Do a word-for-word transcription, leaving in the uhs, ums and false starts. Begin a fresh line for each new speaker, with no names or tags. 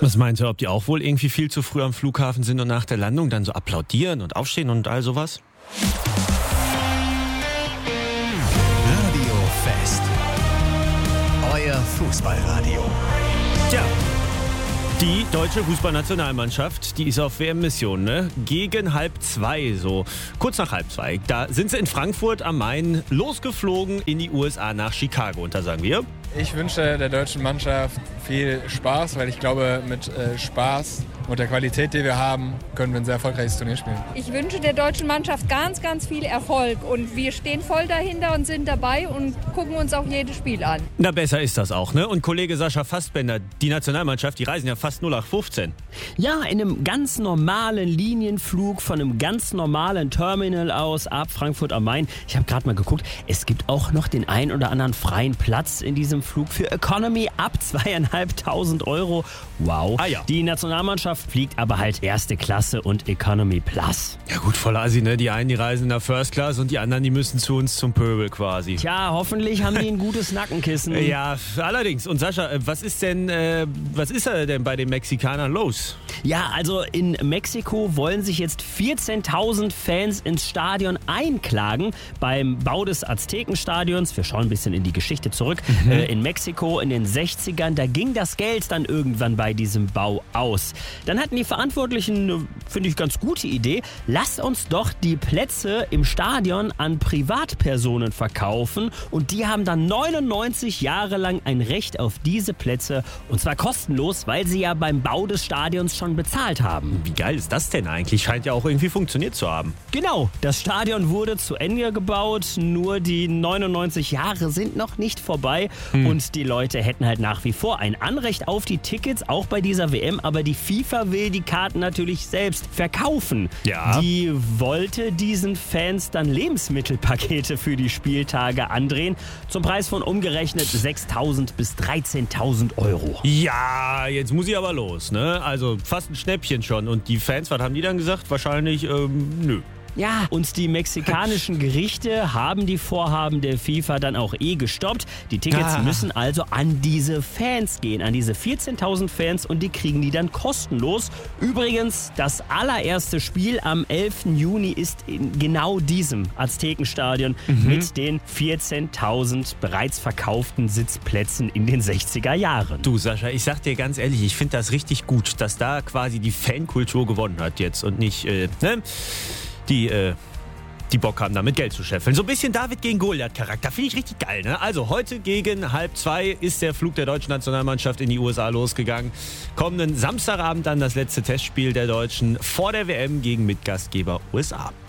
Was meinst du, ob die auch wohl irgendwie viel zu früh am Flughafen sind und nach der Landung dann so applaudieren und aufstehen und all sowas?
Radio Fest. Euer Fußballradio.
Tja, die deutsche Fußballnationalmannschaft, die ist auf W M-Mission, ne? Gegen halb zwei, so kurz nach halb zwei. Da sind sie in Frankfurt am Main losgeflogen in die U S A nach Chicago. Und da sagen wir...
Ich wünsche der deutschen Mannschaft viel Spaß, weil ich glaube, mit äh, Spaß und der Qualität, die wir haben, können wir ein sehr erfolgreiches Turnier spielen.
Ich wünsche der deutschen Mannschaft ganz, ganz viel Erfolg. Und wir stehen voll dahinter und sind dabei und gucken uns auch jedes Spiel an.
Na, besser ist das auch, ne? Und Kollege Sascha Fassbender, die Nationalmannschaft, die reisen ja fast null acht fünfzehn.
Ja, in einem ganz normalen Linienflug von einem ganz normalen Terminal aus ab Frankfurt am Main. Ich habe gerade mal geguckt, es gibt auch noch den ein oder anderen freien Platz in diesem Flug für Economy ab zweieinhalbtausend Euro. Wow.
Ah ja.
Die Nationalmannschaft fliegt aber halt erste Klasse und Economy Plus.
Ja gut, voll Assi, ne? Die einen, die reisen in der First Class und die anderen, die müssen zu uns zum Pöbel quasi.
Tja, hoffentlich haben die ein gutes Nackenkissen.
Ja, allerdings. Und Sascha, was ist denn, äh, was ist da denn bei den Mexikanern los?
Ja, also in Mexiko wollen sich jetzt vierzehntausend Fans ins Stadion einklagen beim Bau des Aztekenstadions. Wir schauen ein bisschen in die Geschichte zurück. Mhm. Äh, in Mexiko in den sechzigern, da ging das Geld dann irgendwann bei diesem Bau aus. Dann hatten die Verantwortlichen eine, finde ich, ganz gute Idee. Lass uns doch die Plätze im Stadion an Privatpersonen verkaufen. Und die haben dann neunundneunzig Jahre lang ein Recht auf diese Plätze. Und zwar kostenlos, weil sie ja beim Bau des Stadions schon bezahlt haben.
Wie geil ist das denn eigentlich? Scheint ja auch irgendwie funktioniert zu haben.
Genau, das Stadion wurde zu Ende gebaut, nur die neunundneunzig Jahre sind noch nicht vorbei hm. und die Leute hätten halt nach wie vor ein Anrecht auf die Tickets, auch bei dieser W M, aber die FIFA will die Karten natürlich selbst verkaufen.
Ja.
Die wollte diesen Fans dann Lebensmittelpakete für die Spieltage andrehen, zum Preis von umgerechnet sechstausend bis dreizehntausend Euro.
Ja, jetzt muss ich aber los, ne? Also fast ein Schnäppchen schon. Und die Fans, was haben die dann gesagt? Wahrscheinlich, ähm, nö.
Ja, und die mexikanischen Gerichte haben die Vorhaben der FIFA dann auch eh gestoppt. Die Tickets
ah.
müssen also an diese Fans gehen, an diese vierzehntausend Fans und die kriegen die dann kostenlos. Übrigens, das allererste Spiel am elften Juni ist in genau diesem Aztekenstadion mhm. mit den vierzehntausend bereits verkauften Sitzplätzen in den sechziger Jahren.
Du Sascha, ich sag dir ganz ehrlich, ich finde das richtig gut, dass da quasi die Fankultur gewonnen hat jetzt und nicht, äh, ne? Die, äh, die Bock haben, damit Geld zu scheffeln. So ein bisschen David gegen Goliath-Charakter. Finde ich richtig geil, ne? Also heute gegen halb zwei ist der Flug der deutschen Nationalmannschaft in die U S A losgegangen. Kommenden Samstagabend dann das letzte Testspiel der Deutschen vor der W M gegen Mitgastgeber U S A.